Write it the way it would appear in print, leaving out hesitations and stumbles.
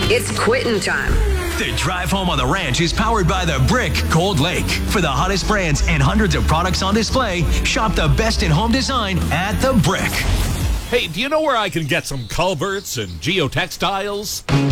It's quitting time. The drive home on the ranch is powered by The Brick Cold Lake. For the hottest brands and hundreds of products on display, shop the best in home design at The Brick. Hey, do you know where I can get some culverts and geotextiles?